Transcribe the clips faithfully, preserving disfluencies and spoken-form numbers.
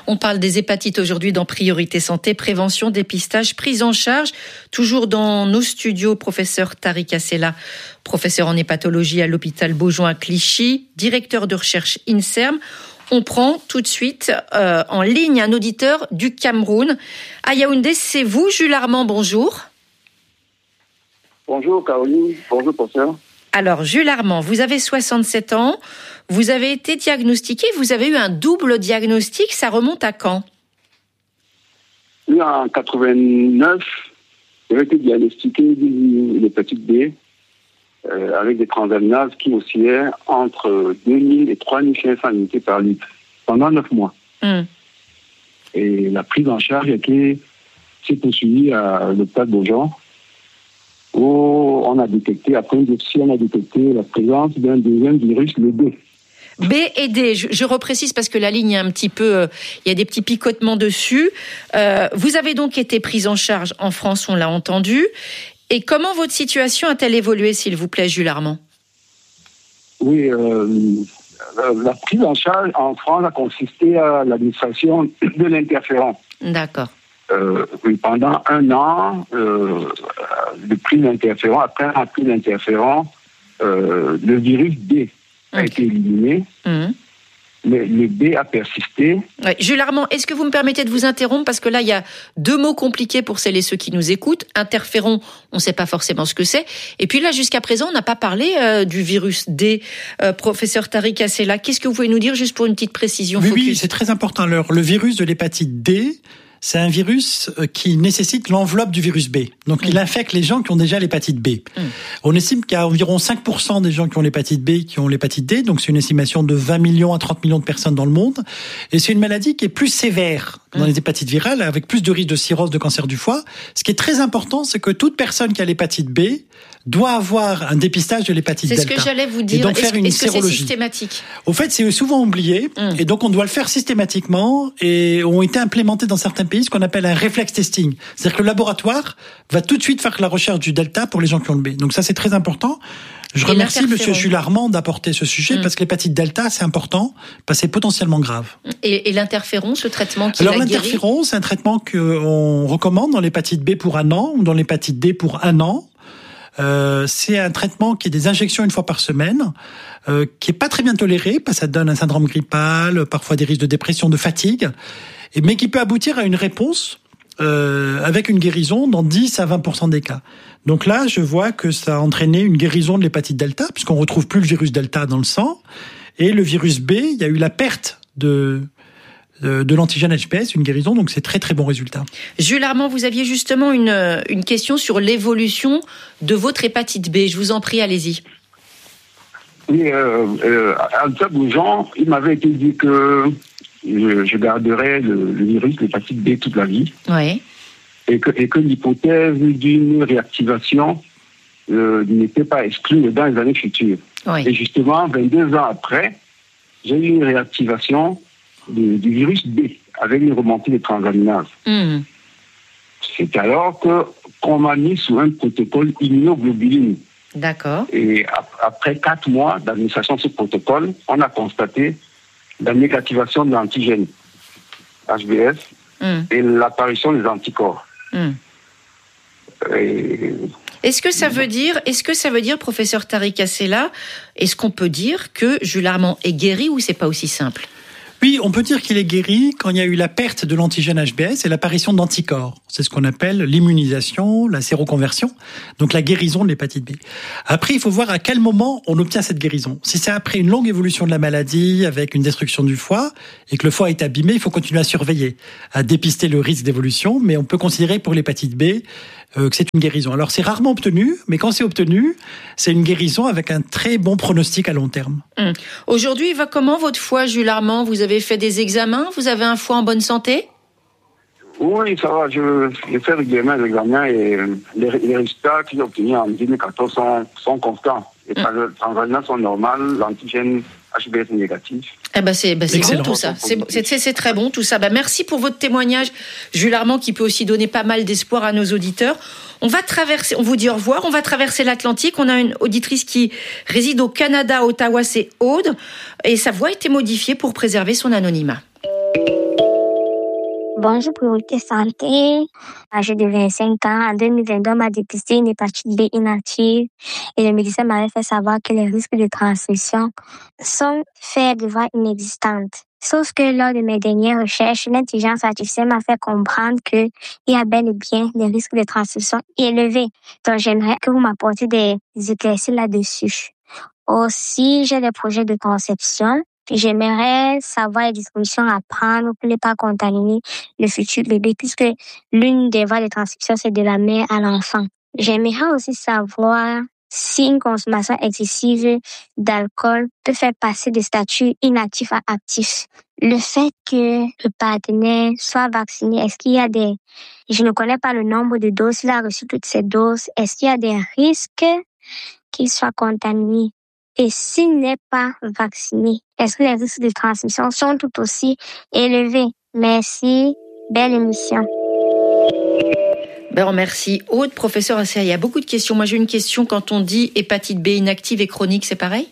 On parle des hépatites aujourd'hui dans Priorité Santé, prévention, dépistage, prise en charge. Toujours dans nos studios, professeur Tariq Assela, professeur en hépatologie à l'hôpital Beaujon à Clichy, directeur de recherche INSERM. On prend tout de suite euh, en ligne un auditeur du Cameroun. À Yaoundé, c'est vous, Jules Armand, bonjour. Bonjour Caroline, bonjour professeur. Alors, Jules Armand, vous avez soixante-sept ans, vous avez été diagnostiqué, vous avez eu un double diagnostic, ça remonte à quand ? Oui, en quatre-vingt-neuf, j'ai été diagnostiqué d'hépatite B euh, avec des transaminases qui oscillaient entre deux mille et trois mille cinq cents unités par litre pendant neuf mois. Mm. Et la prise en charge était, s'est poursuivie à l'hôpital Beaujon, où on a détecté, après une biopsie, on a détecté la présence d'un deuxième virus, le B. B et D, je, je reprécise parce que la ligne est un petit peu, euh, il y a des petits picotements dessus. Euh, vous avez donc été prise en charge en France, on l'a entendu. Et comment votre situation a-t-elle évolué, s'il vous plaît, Jules Armand ? Oui, euh, la prise en charge en France a consisté à l'administration de l'interféron. D'accord. Euh, pendant un an, euh, le prix d'interféron, après un prix d'interféron, euh, le virus B a okay. été éliminé, mmh. mais le B a persisté. Ouais. Jules Armand, est-ce que vous me permettez de vous interrompre ? Parce que là, il y a deux mots compliqués pour celles et ceux qui nous écoutent. Interféron, on ne sait pas forcément ce que c'est. Et puis là, jusqu'à présent, on n'a pas parlé euh, du virus D. Euh, professeur Tariq Assela, qu'est-ce que vous pouvez nous dire, juste pour une petite précision ? Oui, focus. oui, c'est très important. Alors, le virus de l'hépatite D, c'est un virus qui nécessite l'enveloppe du virus B. Donc, mmh. il infecte les gens qui ont déjà l'hépatite B. Mmh. On estime qu'il y a environ cinq pour cent des gens qui ont l'hépatite B qui ont l'hépatite D. Donc, c'est une estimation de vingt millions à trente millions de personnes dans le monde. Et c'est une maladie qui est plus sévère que dans mmh. les hépatites virales, avec plus de risque de cirrhose, de cancer du foie. Ce qui est très important, c'est que toute personne qui a l'hépatite B doit avoir un dépistage de l'hépatite c'est delta. C'est ce que j'allais vous dire. Et donc, est-ce, faire une est-ce que sérologie. C'est systématique ? Au fait, c'est souvent oublié. Mmh. Et donc, on doit le faire systématiquement. Et ont été implémentés dans certains pays ce qu'on appelle un reflex testing. C'est-à-dire que le laboratoire va tout de suite faire la recherche du delta pour les gens qui ont le B. Donc ça, c'est très important. Je et remercie Monsieur Jules Armand d'apporter ce sujet mmh. parce que l'hépatite delta, c'est important parce que c'est potentiellement grave. Et, et l'interféron, ce traitement qui Alors la l'interféron, guérit... c'est un traitement qu'on recommande dans l'hépatite B pour un an ou dans l'hépatite D pour un an. Euh, c'est un traitement qui est des injections une fois par semaine, euh, qui est pas très bien toléré parce que ça donne un syndrome grippal, parfois des risques de dépression, de fatigue, et, mais qui peut aboutir à une réponse euh, avec une guérison dans dix à vingt pour cent des cas. Donc là, je vois que ça a entraîné une guérison de l'hépatite delta, puisqu'on retrouve plus le virus delta dans le sang, et le virus B, il y a eu la perte de de l'antigène H P S, une guérison, donc c'est très très bon résultat. Jules Armand, vous aviez justement une, une question sur l'évolution de votre hépatite B. Je vous en prie, allez-y. Oui, euh, euh, à l'hôpital Beaujon, il m'avait été dit que je, je garderais le, le virus, l'hépatite B toute la vie. Oui. Et que, et que l'hypothèse d'une réactivation euh, n'était pas exclue dans les années futures. Oui. Et justement, vingt-deux ans après, j'ai eu une réactivation Du, du virus B, avec une remontée des transaminases. Mmh. C'est alors que, qu'on m'a mis sous un protocole immunoglobuline. D'accord. Et après quatre mois d'administration de ce protocole, on a constaté la négativation de l'antigène H B S mmh. et l'apparition des anticorps. Mmh. Et... Est-ce que ça veut dire, est-ce que ça veut dire, professeur Tariq Assela, est-ce qu'on peut dire que Jules Armand est guéri ou c'est pas aussi simple ? Oui, on peut dire qu'il est guéri quand il y a eu la perte de l'antigène H B S et l'apparition d'anticorps. C'est ce qu'on appelle l'immunisation, la séroconversion, donc la guérison de l'hépatite B. Après, il faut voir à quel moment on obtient cette guérison. Si c'est après une longue évolution de la maladie, avec une destruction du foie, et que le foie est abîmé, il faut continuer à surveiller, à dépister le risque d'évolution, mais on peut considérer pour l'hépatite B euh, que c'est une guérison. Alors, c'est rarement obtenu, mais quand c'est obtenu, c'est une guérison avec un très bon pronostic à long terme. Hum. Aujourd'hui, il va comment votre foie, Jules Armand ? Vous avez fait des examens ? Vous avez un foie en bonne santé ? Oui, ça va. Je, je fais régulièrement des examens et les, les résultats que j'ai obtenus en deux mille quatorze sont, sont constants. Les mmh. transaminases sont normales, l'antigène H B S est négatif. Eh ben c'est, ben c'est bon tout ça. C'est, c'est, c'est, c'est très bon tout ça. Ben merci pour votre témoignage, Jules Armand, qui peut aussi donner pas mal d'espoir à nos auditeurs. On va traverser, on vous dit au revoir, on va traverser l'Atlantique. On a une auditrice qui réside au Canada, à Ottawa, c'est Aude, et sa voix a été modifiée pour préserver son anonymat. Bonjour, Priorité Santé. Âgée de vingt-cinq ans, en deux mille vingt-deux, on m'a dépisté une hépatite B inactive et le médecin m'avait fait savoir que les risques de transmission sont faibles, voire inexistantes. Sauf que lors de mes dernières recherches, l'intelligence artificielle m'a fait comprendre qu'il y a bel et bien des risques de transmission élevés. Donc, j'aimerais que vous m'apportiez des éclaircies là-dessus. Aussi, j'ai des projets de conception. J'aimerais savoir les dispositions à prendre pour ne pas contaminer le futur bébé, puisque l'une des voies de transmission, c'est de la mère à l'enfant. J'aimerais aussi savoir si une consommation excessive d'alcool peut faire passer de statut inactif à actif. Le fait que le partenaire soit vacciné, est-ce qu'il y a des... Je ne connais pas le nombre de doses, il a reçu toutes ces doses. Est-ce qu'il y a des risques qu'il soit contaminé? Et s'il n'est pas vacciné, est-ce que les risques de transmission sont tout aussi élevés? Merci. Belle émission. Ben, merci. Aude, professeur Assea, il y a beaucoup de questions. Moi, j'ai une question. Quand on dit hépatite B inactive et chronique, c'est pareil?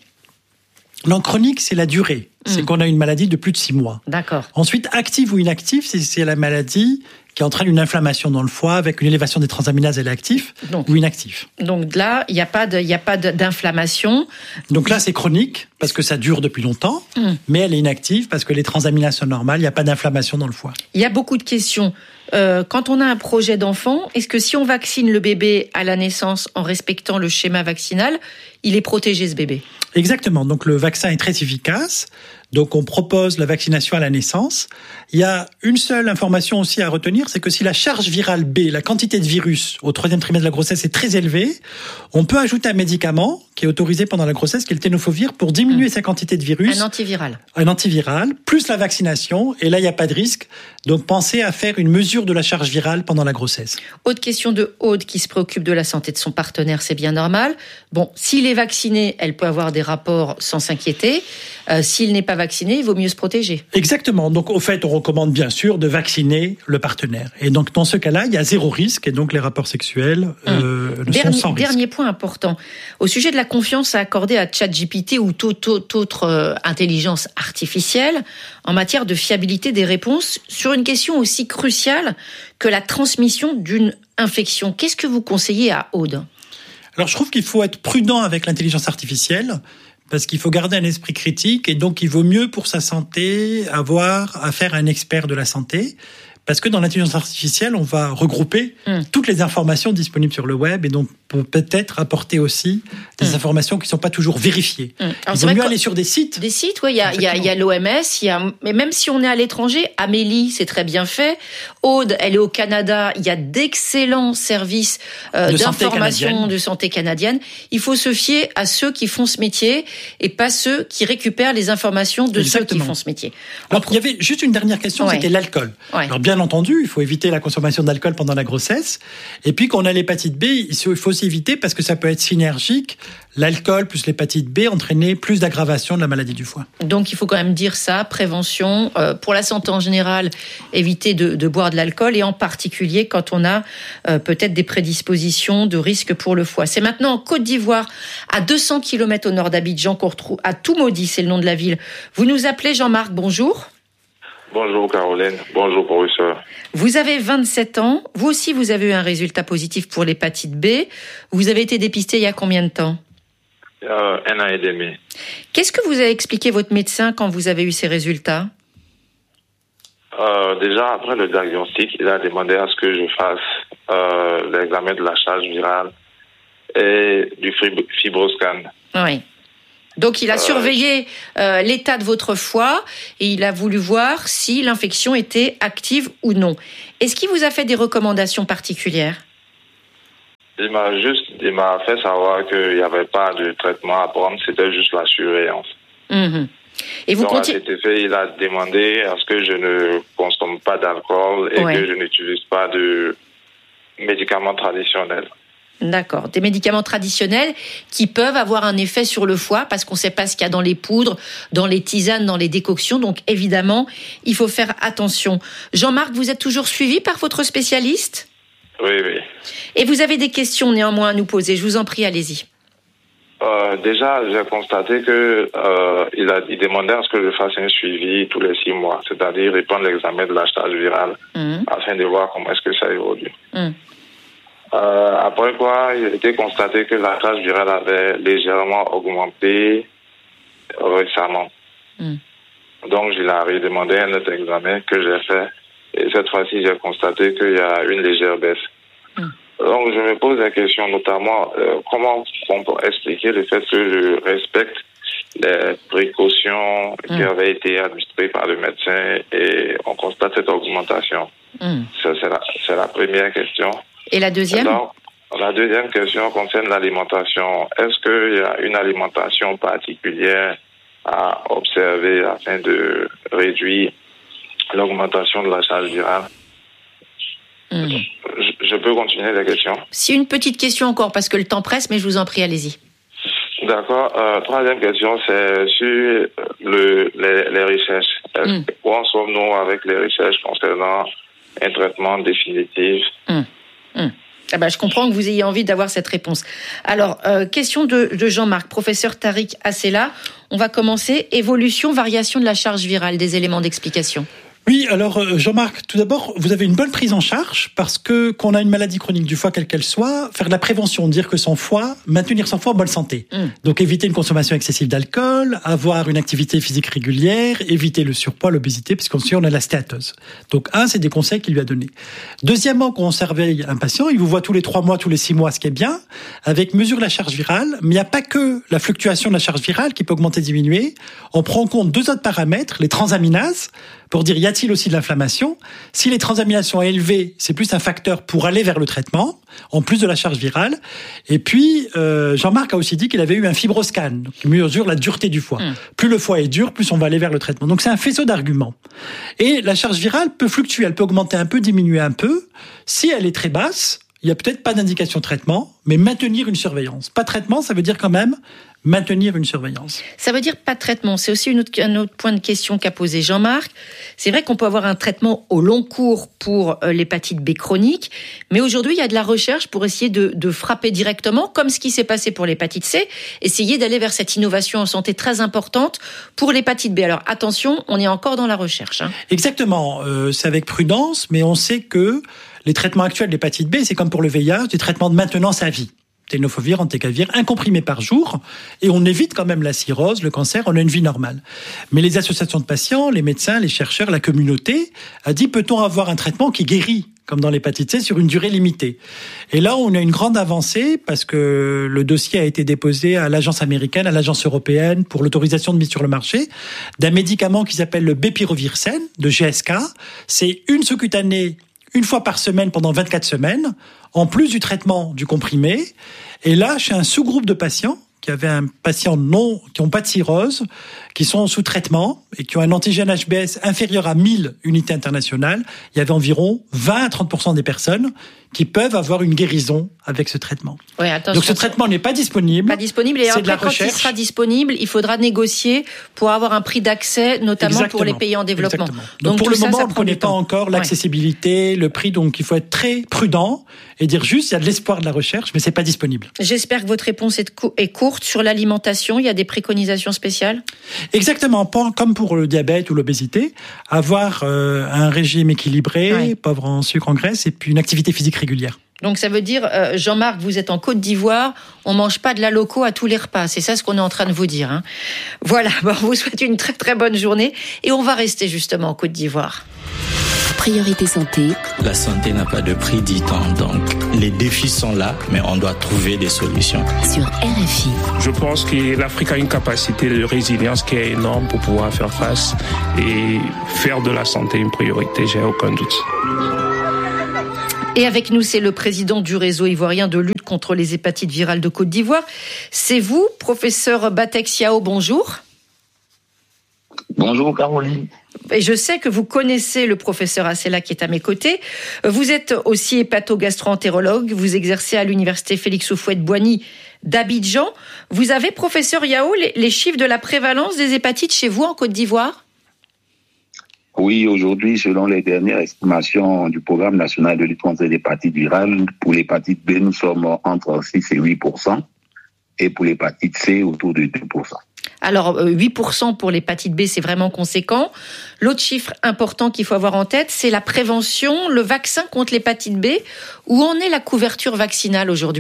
Non, chronique, c'est la durée. Mmh. C'est qu'on a une maladie de plus de six mois. D'accord. Ensuite, active ou inactive, c'est, c'est la maladie qui entraîne une inflammation dans le foie avec une élévation des transaminases, elle est active donc, ou inactive. Donc là, il n'y a pas de, il n'y a pas de, d'inflammation. Donc là, c'est chronique parce que ça dure depuis longtemps, mmh. mais elle est inactive parce que les transaminases sont normales, il n'y a pas d'inflammation dans le foie. Il y a beaucoup de questions. Euh, quand on a un projet d'enfant, est-ce que si on vaccine le bébé à la naissance en respectant le schéma vaccinal, il est protégé, ce bébé? Exactement. Donc le vaccin est très efficace. Donc on propose la vaccination à la naissance. Il y a une seule information aussi à retenir, c'est que si la charge virale B, la quantité de virus au troisième trimestre de la grossesse est très élevée, on peut ajouter un médicament qui est autorisé pendant la grossesse, qui est le tenofovir, pour diminuer mmh. sa quantité de virus. Un antiviral. Un antiviral, plus la vaccination, et là il n'y a pas de risque. Donc pensez à faire une mesure de la charge virale pendant la grossesse. Autre question de Aude qui se préoccupe de la santé de son partenaire, c'est bien normal. Bon, s'il est vacciné, elle peut avoir des rapports sans s'inquiéter. Euh, s'il n'est pas vacciné, il vaut mieux se protéger. Exactement. Donc, au fait, on recommande bien sûr de vacciner le partenaire. Et donc, dans ce cas-là, il y a zéro risque et donc les rapports sexuels euh, hum. dernier, sont sans risque. Dernier point important. Au sujet de la confiance à accorder à ChatGPT ou toute autre euh, intelligence artificielle en matière de fiabilité des réponses sur une question aussi cruciale que la transmission d'une infection. Qu'est-ce que vous conseillez à Aude ? Alors, je trouve qu'il faut être prudent avec l'intelligence artificielle. Parce qu'il faut garder un esprit critique et donc il vaut mieux pour sa santé avoir affaire à un expert de la santé. Parce que dans l'intelligence artificielle, on va regrouper mmh. toutes les informations disponibles sur le web et donc peut-être apporter aussi des mmh. informations qui ne sont pas toujours vérifiées. Mmh. Alors, il vaut mieux aller sur des sites. Des sites, oui. Il y a, il y a, il y a l'O M S, il y a, mais même si on est à l'étranger, Amélie, c'est très bien fait. Aude, elle est au Canada. Il y a d'excellents services euh, de d'information santé de santé canadienne. Il faut se fier à ceux qui font ce métier et pas ceux qui récupèrent les informations de Exactement. Ceux qui font ce métier. Alors, il y avait juste une dernière question, ouais. c'était l'alcool. Ouais. Alors, bien entendu, il faut éviter la consommation d'alcool pendant la grossesse. Et puis, quand on a l'hépatite B, il faut aussi éviter parce que ça peut être synergique. L'alcool plus l'hépatite B entraîner plus d'aggravation de la maladie du foie. Donc, il faut quand même dire ça, prévention. Euh, pour la santé en général, éviter de, de boire de l'alcool et en particulier quand on a euh, peut-être des prédispositions de risque pour le foie. C'est maintenant en Côte d'Ivoire, à deux cents kilomètres au nord d'Abidjan, qu'on retrouve à Toumaudi, c'est le nom de la ville. Vous nous appelez Jean-Marc, bonjour. Bonjour Caroline, bonjour professeur. Vous avez vingt-sept ans, vous aussi vous avez eu un résultat positif pour l'hépatite B. Vous avez été dépisté il y a combien de temps ? euh, Un an et demi. Qu'est-ce que vous a expliqué votre médecin quand vous avez eu ces résultats ? euh, Déjà après le diagnostic, il a demandé à ce que je fasse euh, l'examen de la charge virale et du fibroscan. Oui. Donc, il a surveillé euh, l'état de votre foie et il a voulu voir si l'infection était active ou non. Est-ce qu'il vous a fait des recommandations particulières ? Il m'a juste, il m'a fait savoir qu'il n'y avait pas de traitement à prendre, c'était juste la surveillance. Mmh. Et vous Donc, continue... à cet effet, il a demandé à ce que je ne consomme pas d'alcool et ouais. que je n'utilise pas de médicaments traditionnels. D'accord. Des médicaments traditionnels qui peuvent avoir un effet sur le foie parce qu'on ne sait pas ce qu'il y a dans les poudres, dans les tisanes, dans les décoctions. Donc, évidemment, il faut faire attention. Jean-Marc, vous êtes toujours suivi par votre spécialiste ? Oui, oui. Et vous avez des questions néanmoins à nous poser. Je vous en prie, allez-y. euh, déjà, j'ai constaté que euh, il a il demandait à ce que je fasse un suivi tous les six mois, c'est-à-dire reprendre l'examen de la charge virale mmh. afin de voir comment est-ce que ça évolue. Mmh. Euh, après quoi, il a été constaté que la charge virale avait légèrement augmenté récemment. Mmh. Donc, je l'ai redemandé un autre examen que j'ai fait. Et cette fois-ci, j'ai constaté qu'il y a une légère baisse. Mmh. Donc, je me pose la question, notamment, euh, comment on peut expliquer le fait que je respecte les précautions mmh. qui avaient été administrées par le médecin et on constate cette augmentation. Mmh. Ça, c'est, la, c'est la première question. Et la deuxième? Donc, la deuxième question concerne l'alimentation. Est-ce qu'il y a une alimentation particulière à observer afin de réduire l'augmentation de la charge virale? Mmh. Je, je peux continuer la question? Si, une petite question encore, parce que le temps presse, mais je vous en prie, allez-y. D'accord. Euh, troisième question, c'est sur le, les, les recherches. Mmh. Où en sommes-nous avec les recherches concernant un traitement définitif? Mmh. Mmh. Ah ben, je comprends que vous ayez envie d'avoir cette réponse. Alors, euh, question de, de Jean-Marc, professeur Tariq Assela. On va commencer. Évolution, variation de la charge virale, des éléments d'explication. Oui, alors Jean-Marc, tout d'abord, vous avez une bonne prise en charge parce que qu'on a une maladie chronique du foie, quelle qu'elle soit, faire de la prévention, dire que son foie, maintenir son foie en bonne santé. Mm. Donc éviter une consommation excessive d'alcool, avoir une activité physique régulière, éviter le surpoids, l'obésité, puisqu'on sait on a la stéatose. Donc un, c'est des conseils qu'il lui a donnés. Deuxièmement, quand on surveille un patient, il vous voit tous les trois mois, tous les six mois, ce qui est bien, avec mesure de la charge virale, mais il n'y a pas que la fluctuation de la charge virale qui peut augmenter, diminuer. On prend en compte deux autres paramètres, les transaminases, pour dire y a-t-il aussi de l'inflammation. Si les transaminases sont élevées, c'est plus un facteur pour aller vers le traitement, en plus de la charge virale. Et puis, euh, Jean-Marc a aussi dit qu'il avait eu un fibroscan, qui mesure la dureté du foie. Mmh. Plus le foie est dur, plus on va aller vers le traitement. Donc c'est un faisceau d'arguments. Et la charge virale peut fluctuer, elle peut augmenter un peu, diminuer un peu. Si elle est très basse, il n'y a peut-être pas d'indication de traitement, mais maintenir une surveillance. Pas de traitement, ça veut dire quand même maintenir une surveillance. Ça veut dire pas de traitement. C'est aussi une autre, un autre point de question qu'a posé Jean-Marc. C'est vrai qu'on peut avoir un traitement au long cours pour euh, l'hépatite B chronique, mais aujourd'hui, il y a de la recherche pour essayer de, de frapper directement, comme ce qui s'est passé pour l'hépatite C, essayer d'aller vers cette innovation en santé très importante pour l'hépatite B. Alors attention, on est encore dans la recherche. Hein. Exactement. Euh, c'est avec prudence, mais on sait que les traitements actuels de l'hépatite B, c'est comme pour le V I H, des traitements de maintenance à vie. Tenofovir, entecavir, un comprimé par jour, et on évite quand même la cirrhose, le cancer, on a une vie normale. Mais les associations de patients, les médecins, les chercheurs, la communauté a dit, peut-on avoir un traitement qui guérit, comme dans l'hépatite C, sur une durée limitée? Et là, on a une grande avancée, parce que le dossier a été déposé à l'agence américaine, à l'agence européenne, pour l'autorisation de mise sur le marché, d'un médicament qui s'appelle le Bepirovirsen, de G S K. C'est une sous-cutanée, une fois par semaine pendant vingt-quatre semaines, en plus du traitement du comprimé. Et là, chez un sous-groupe de patients, qui avaient un patient non, qui n'ont pas de cirrhose, qui sont sous traitement et qui ont un antigène H B S inférieur à mille unités internationales, il y avait environ vingt à trente pour cent des personnes qui peuvent avoir une guérison avec ce traitement. Oui, attention. Donc ce traitement n'est pas disponible. Pas disponible. Et après, quand il sera disponible, il faudra négocier pour avoir un prix d'accès, notamment Exactement. pour les pays en développement. Donc, donc pour le ça, moment, ça on ne connaît pas encore l'accessibilité, ouais. le prix. Donc il faut être très prudent et dire juste, il y a de l'espoir de la recherche, mais c'est pas disponible. J'espère que votre réponse est, co- est courte. Sur l'alimentation, il y a des préconisations spéciales? Exactement. Comme pour le diabète ou l'obésité, avoir euh, un régime équilibré, ouais. pauvre en sucre, en graisse, et puis une activité physique régulière. Donc ça veut dire, euh, Jean-Marc, vous êtes en Côte d'Ivoire, on mange pas de la loco à tous les repas. C'est ça ce qu'on est en train de vous dire. Hein. Voilà, bon, on vous souhaite une très très bonne journée et on va rester justement en Côte d'Ivoire. Priorité santé. La santé n'a pas de prix, dit-on. Donc, les défis sont là, mais on doit trouver des solutions. Sur R F I. Je pense que l'Afrique a une capacité de résilience qui est énorme pour pouvoir faire face et faire de la santé une priorité, j'ai aucun doute. Et avec nous, c'est le président du réseau ivoirien de lutte contre les hépatites virales de Côte d'Ivoire. C'est vous, professeur Batek Siao, bonjour. Bonjour Caroline. Et je sais que vous connaissez le professeur Assela qui est à mes côtés. Vous êtes aussi hépato-gastro-entérologue. Vous exercez à l'université Félix Houphouët-Boigny d'Abidjan. Vous avez, professeur Yao, les chiffres de la prévalence des hépatites chez vous en Côte d'Ivoire? Oui, aujourd'hui, selon les dernières estimations du programme national de lutte contre les hépatites virales, pour l'hépatite B, nous sommes entre six et huit pour cent. et pour l'hépatite C, autour de deux pour cent. Alors, huit pour cent pour l'hépatite B, c'est vraiment conséquent. L'autre chiffre important qu'il faut avoir en tête, c'est la prévention, le vaccin contre l'hépatite B. Où en est la couverture vaccinale aujourd'hui ?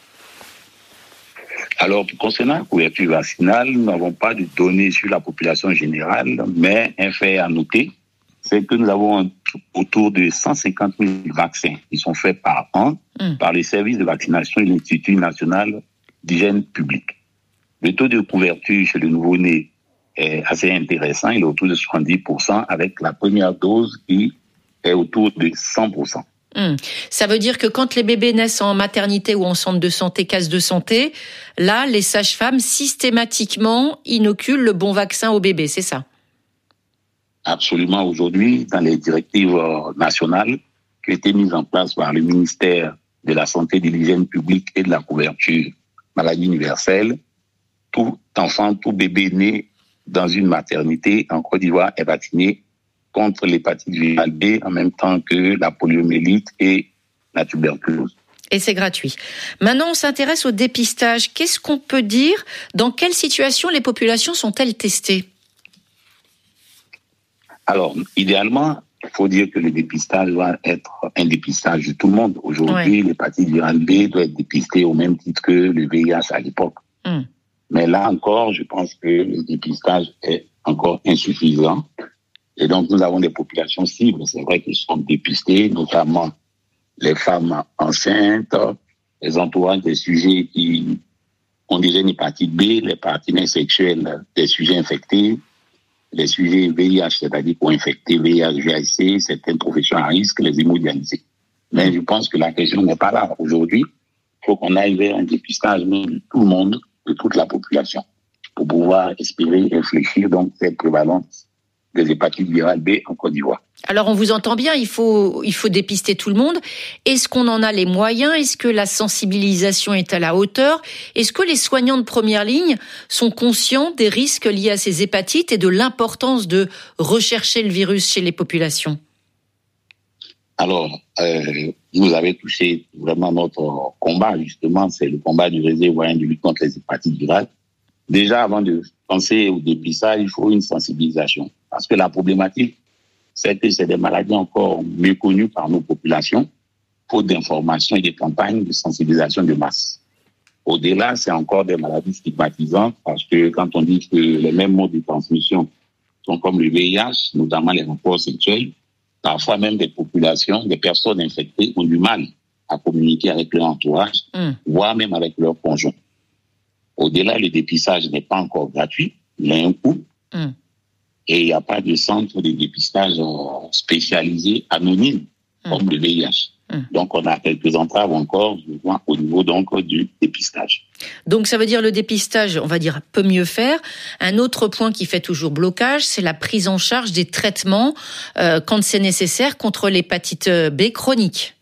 Alors, concernant la couverture vaccinale, nous n'avons pas de données sur la population générale, mais un fait à noter, c'est que nous avons autour de cent cinquante mille vaccins qui sont faits par an mmh. par les services de vaccination et l'Institut national d'hygiène publique. Le taux de couverture chez le nouveau-né est assez intéressant, il est autour de soixante-dix pour cent avec la première dose qui est autour de cent pour cent. Mmh. Ça veut dire que quand les bébés naissent en maternité ou en centre de santé, case de santé, là, les sages-femmes systématiquement inoculent le bon vaccin au bébé, c'est ça ? Absolument. Aujourd'hui, dans les directives nationales qui ont été mises en place par le ministère de la Santé, de l'Hygiène publique et de la couverture maladie universelle, tout enfant, tout bébé né dans une maternité en Côte d'Ivoire est vacciné contre l'hépatite virale B en même temps que la poliomyélite et la tuberculose. Et c'est gratuit. Maintenant, on s'intéresse au dépistage. Qu'est-ce qu'on peut dire ? Dans quelle situation les populations sont-elles testées ? Alors, idéalement, il faut dire que le dépistage doit être un dépistage de tout le monde. Aujourd'hui, ouais. l'hépatite virale B doit être dépistée au même titre que le V I H à l'époque. Mm. Mais là encore, je pense que le dépistage est encore insuffisant. Et donc, nous avons des populations cibles, c'est vrai, qui sont dépistées, notamment les femmes enceintes, les entourages des sujets qui ont déjà une hépatite B, les partenaires sexuels des sujets infectés, les sujets V I H, c'est-à-dire pour infecter V I H, V I C, certaines professions à risque, les hémodialysés. Mais je pense que la question n'est pas là. Aujourd'hui, il faut qu'on aille vers un dépistage de tout le monde, de toute la population, pour pouvoir espérer réfléchir donc cette prévalence des hépatites virales B en Côte d'Ivoire. Alors on vous entend bien, il faut, il faut dépister tout le monde. Est-ce qu'on en a les moyens ? Est-ce que la sensibilisation est à la hauteur ? Est-ce que les soignants de première ligne sont conscients des risques liés à ces hépatites et de l'importance de rechercher le virus chez les populations ? Alors, euh, vous avez touché vraiment notre combat, justement, c'est le combat du réservoir de lutte contre les hépatites virales. Déjà, avant de penser au dépistage, il faut une sensibilisation. Parce que la problématique, c'est que c'est des maladies encore méconnues par nos populations, faute d'informations et de campagnes de sensibilisation de masse. Au-delà, c'est encore des maladies stigmatisantes parce que quand on dit que les mêmes modes de transmission sont comme le V I H, notamment les rapports sexuels, parfois même des populations, des personnes infectées ont du mal à communiquer avec leur entourage, mmh. voire même avec leur conjoint. Au-delà, le dépistage n'est pas encore gratuit, il a un coût. Mmh. Et il n'y a pas de centre de dépistage spécialisé, anonyme, mmh. comme le V I H. Mmh. Donc, on a quelques entraves encore, je vois, au niveau donc du dépistage. Donc, ça veut dire le dépistage, on va dire, peut mieux faire. Un autre point qui fait toujours blocage, c'est la prise en charge des traitements euh, quand c'est nécessaire contre l'hépatite B chronique.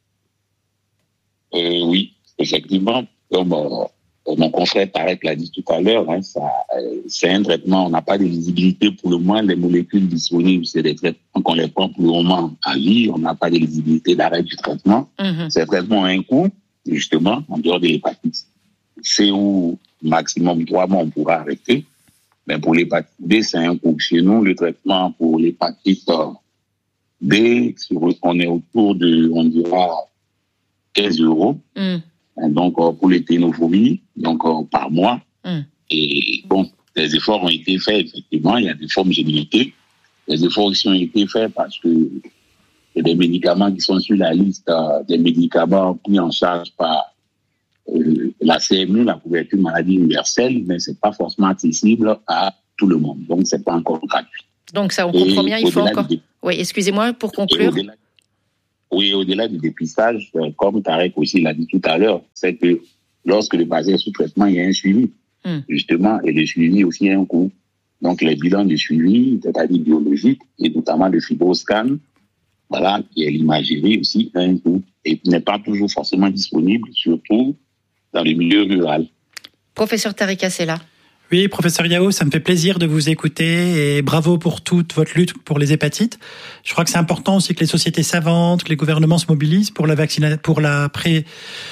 Euh, oui, effectivement, comme euh, mon confrère Tarek l'a dit tout à l'heure, hein, ça, euh, c'est un traitement, on n'a pas de visibilité pour le moment, les molécules disponibles, c'est des traitements qu'on les prend pour le moment à vie, on n'a pas de visibilité d'arrêt du traitement. Mm-hmm. Ces traitements ont un coût, justement, en dehors de l'hépatite C où maximum trois mois on pourra arrêter, mais pour l'hépatite B, c'est un coût. Chez nous, le traitement pour l'hépatite B, on est autour de, on dira, quinze euros. Mm. Donc, pour les ténophobies, donc par mois. Mm. Et bon, les efforts ont été faits, effectivement. Il y a des formes génétiques. Les efforts aussi ont été faits parce que il y a des médicaments qui sont sur la liste euh, des médicaments pris en charge par euh, la C M U, la couverture maladie universelle, mais c'est pas forcément accessible à tout le monde. Donc, c'est pas encore gratuit. Donc, ça, on et comprend bien, il faut encore... Des... Oui, excusez-moi, pour conclure. Au-delà... Oui, au-delà du dépistage, comme Tarek aussi l'a dit tout à l'heure, c'est que lorsque le patient est sous traitement, il y a un suivi, mm. justement, et le suivi aussi a un coût. Donc, les bilans de suivi, c'est-à-dire biologique, et notamment le fibroscan, voilà, et l'imagerie aussi a un coût, et n'est pas toujours forcément disponible, surtout dans le milieu rural. Professeur Tariq Assela. Oui, professeur Yao, ça me fait plaisir de vous écouter et bravo pour toute votre lutte pour les hépatites. Je crois que c'est important aussi que les sociétés savantes, que les gouvernements se mobilisent pour la vaccina- pour la pré-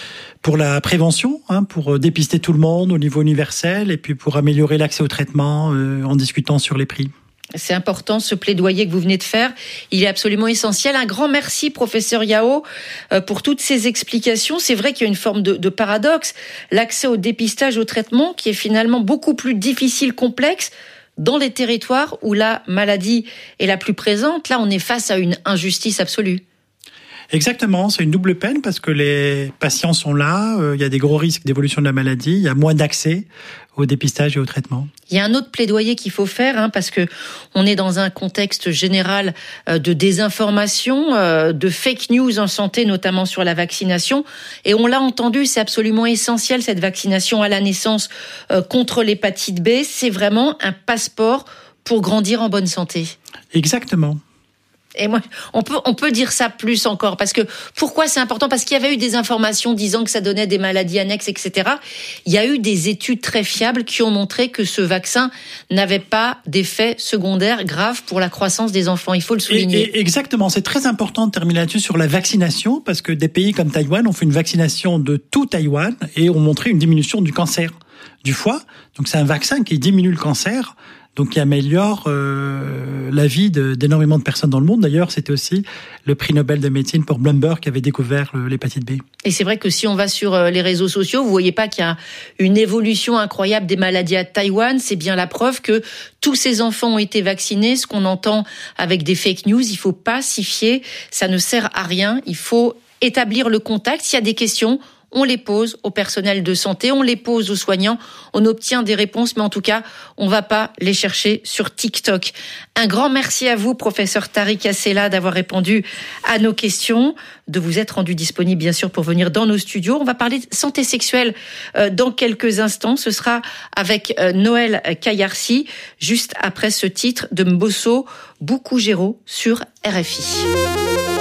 pour la prévention, hein, pour dépister tout le monde au niveau universel et puis pour améliorer l'accès au traitement euh, en discutant sur les prix. C'est important, ce plaidoyer que vous venez de faire. Il est absolument essentiel. Un grand merci, professeur Yao, pour toutes ces explications. C'est vrai qu'il y a une forme de, de paradoxe. L'accès au dépistage, au traitement, qui est finalement beaucoup plus difficile, complexe, dans les territoires où la maladie est la plus présente. Là, on est face à une injustice absolue. Exactement, c'est une double peine parce que les patients sont là, euh, il y a des gros risques d'évolution de la maladie, il y a moins d'accès au dépistage et au traitement. Il y a un autre plaidoyer qu'il faut faire, hein, parce que on est dans un contexte général euh, de désinformation, euh, de fake news en santé, notamment sur la vaccination. Et on l'a entendu, c'est absolument essentiel, cette vaccination à la naissance euh, contre l'hépatite B. C'est vraiment un passeport pour grandir en bonne santé. Exactement. Et moi, on peut, on peut dire ça plus encore, parce que pourquoi c'est important? Parce qu'il y avait eu des informations disant que ça donnait des maladies annexes, et cetera. Il y a eu des études très fiables qui ont montré que ce vaccin n'avait pas d'effets secondaires graves pour la croissance des enfants. Il faut le souligner. Et, et exactement, c'est très important de terminer là-dessus sur la vaccination, parce que des pays comme Taïwan ont fait une vaccination de tout Taïwan et ont montré une diminution du cancer du foie. Donc c'est un vaccin qui diminue le cancer. Donc, qui améliore euh, la vie de, d'énormément de personnes dans le monde. D'ailleurs, c'était aussi le prix Nobel de médecine pour Bloomberg qui avait découvert l'hépatite B. Et c'est vrai que si on va sur les réseaux sociaux, vous voyez pas qu'il y a une évolution incroyable des maladies à Taïwan. C'est bien la preuve que tous ces enfants ont été vaccinés. Ce qu'on entend avec des fake news, il faut pas s'y fier. Ça ne sert à rien. Il faut établir le contact. S'il y a des questions, on les pose au personnel de santé, on les pose aux soignants, on obtient des réponses, mais en tout cas, on va pas les chercher sur TikTok. Un grand merci à vous, professeur Tariq Assela, d'avoir répondu à nos questions, de vous être rendu disponible, bien sûr, pour venir dans nos studios. On va parler de santé sexuelle dans quelques instants. Ce sera avec Noël Kayarsi, juste après ce titre de Mbosso Boukouguéro sur R F I.